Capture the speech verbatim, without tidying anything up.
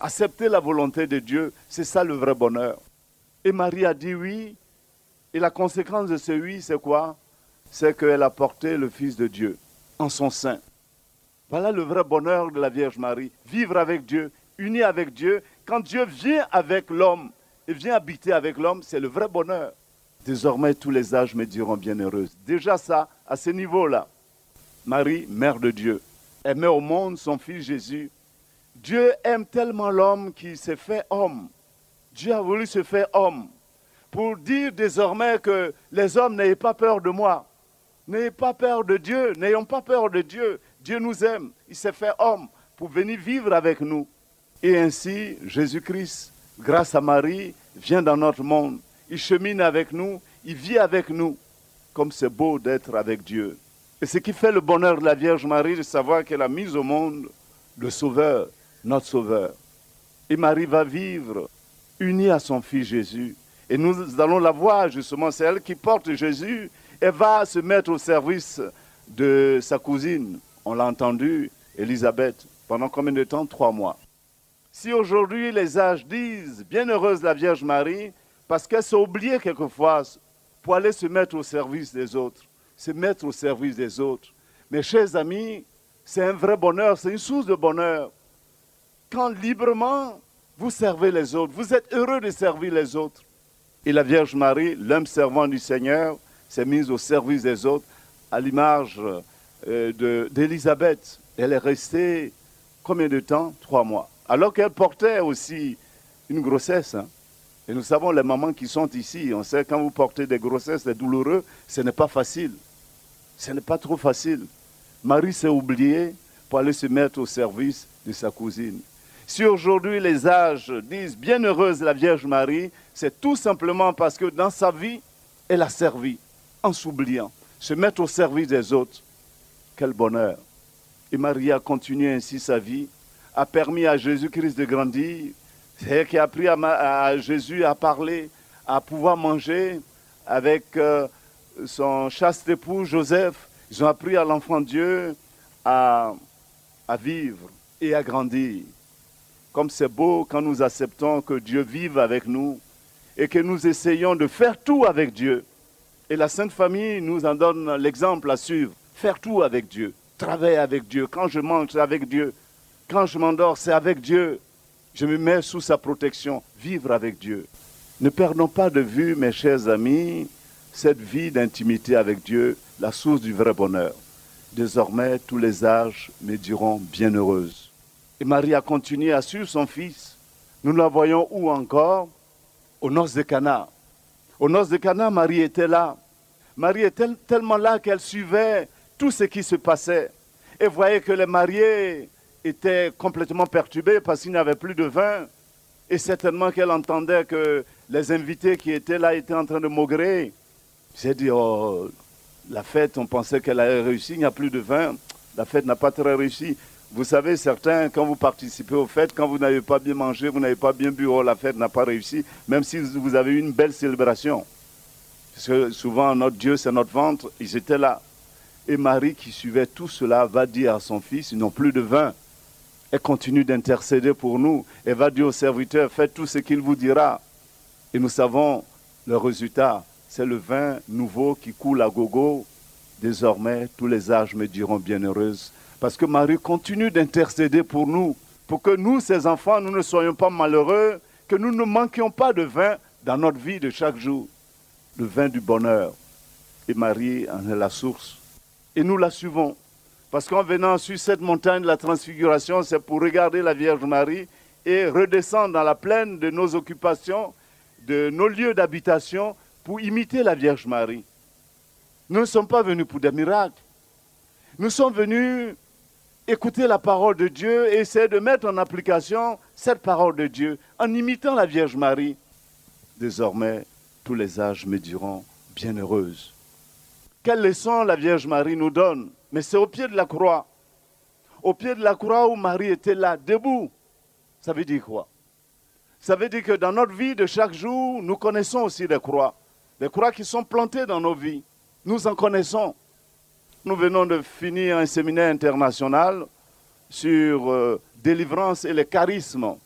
accepter la volonté de Dieu, c'est ça le vrai bonheur. Et Marie a dit oui, et la conséquence de ce oui, c'est quoi? C'est qu'elle a porté le Fils de Dieu en son sein. Voilà le vrai bonheur de la Vierge Marie, vivre avec Dieu, uni avec Dieu. Quand Dieu vient avec l'homme et vient habiter avec l'homme, c'est le vrai bonheur. Désormais, tous les âges me diront bienheureuse. Déjà ça, à ce niveau-là, Marie, mère de Dieu, elle met au monde son Fils Jésus. Dieu aime tellement l'homme qu'il s'est fait homme. Dieu a voulu se faire homme pour dire désormais que les hommes n'ayez pas peur de moi. N'ayez pas peur de Dieu, n'ayons pas peur de Dieu. Dieu nous aime, il s'est fait homme pour venir vivre avec nous. Et ainsi, Jésus-Christ, grâce à Marie, vient dans notre monde. Il chemine avec nous, il vit avec nous. Comme c'est beau d'être avec Dieu. Et ce qui fait le bonheur de la Vierge Marie, de savoir qu'elle a mis au monde le Sauveur, notre Sauveur. Et Marie va vivre unie à son Fils Jésus. Et nous allons la voir justement, c'est elle qui porte Jésus. Elle va se mettre au service de sa cousine. On l'a entendu, Élisabeth, pendant combien de temps? Trois mois. Si aujourd'hui les âges disent « Bienheureuse la Vierge Marie », parce qu'elle s'est oubliée quelquefois pour aller se mettre au service des autres, se mettre au service des autres. Mes chers amis, c'est un vrai bonheur, c'est une source de bonheur. Quand librement vous servez les autres, vous êtes heureux de servir les autres. Et la Vierge Marie, l'homme servant du Seigneur, s'est mise au service des autres à l'image euh, d'Élisabeth. Elle est restée combien de temps? Trois mois. Alors qu'elle portait aussi une grossesse. Hein. Et nous savons, les mamans qui sont ici, on sait quand vous portez des grossesses, des douloureux, ce n'est pas facile. Ce n'est pas trop facile. Marie s'est oubliée pour aller se mettre au service de sa cousine. Si aujourd'hui les âges disent « Bienheureuse la Vierge Marie », c'est tout simplement parce que dans sa vie, elle a servi en s'oubliant, se mettre au service des autres. Quel bonheur! Et Marie a continué ainsi sa vie, a permis à Jésus-Christ de grandir. C'est elle qui a appris à, à Jésus à parler, à pouvoir manger avec euh, son chaste époux Joseph. Ils ont appris à l'enfant Dieu à, à vivre et à grandir. Comme c'est beau quand nous acceptons que Dieu vive avec nous et que nous essayons de faire tout avec Dieu. Et la Sainte Famille nous en donne l'exemple à suivre. Faire tout avec Dieu, travailler avec Dieu. Quand je mange, c'est avec Dieu. Quand je m'endors, c'est avec Dieu. Je me mets sous sa protection. Vivre avec Dieu. Ne perdons pas de vue, mes chers amis, cette vie d'intimité avec Dieu, la source du vrai bonheur. Désormais, tous les âges me diront bienheureuse. Et Marie a continué à suivre son fils. Nous la voyons où encore? Aux noces de Cana. Aux noces de Cana, Marie était là. Marie était tellement là qu'elle suivait tout ce qui se passait. Et voyait que les mariés étaient complètement perturbés parce qu'il n'y avait plus de vin. Et certainement qu'elle entendait que les invités qui étaient là étaient en train de maugréer. J'ai dit, oh, la fête, on pensait qu'elle avait réussi, il n'y a plus de vin. La fête n'a pas très réussi. Vous savez, certains, quand vous participez aux fêtes, quand vous n'avez pas bien mangé, vous n'avez pas bien bu, oh, la fête n'a pas réussi, même si vous avez eu une belle célébration. Parce que souvent, notre Dieu, c'est notre ventre, ils étaient là. Et Marie, qui suivait tout cela, va dire à son fils, ils n'ont plus de vin. Elle continue d'intercéder pour nous. Elle va dire aux serviteurs, faites tout ce qu'il vous dira. Et nous savons le résultat. C'est le vin nouveau qui coule à gogo. Désormais, tous les âges me diront bienheureuse. Parce que Marie continue d'intercéder pour nous. Pour que nous, ses enfants, nous ne soyons pas malheureux. Que nous ne manquions pas de vin dans notre vie de chaque jour. Le vin du bonheur. Et Marie en est la source. Et nous la suivons. Parce qu'en venant sur cette montagne de la transfiguration, c'est pour regarder la Vierge Marie et redescendre dans la plaine de nos occupations, de nos lieux d'habitation, pour imiter la Vierge Marie. Nous ne sommes pas venus pour des miracles. Nous sommes venus écouter la parole de Dieu et essayer de mettre en application cette parole de Dieu en imitant la Vierge Marie. Désormais, tous les âges me diront bienheureuse. Quelle leçon la Vierge Marie nous donne? Mais c'est au pied de la croix. Au pied de la croix où Marie était là, debout. Ça veut dire quoi? Ça veut dire que dans notre vie de chaque jour, nous connaissons aussi des croix. Des croix qui sont plantées dans nos vies. Nous en connaissons. Nous venons de finir un séminaire international sur euh, délivrance et le charisme.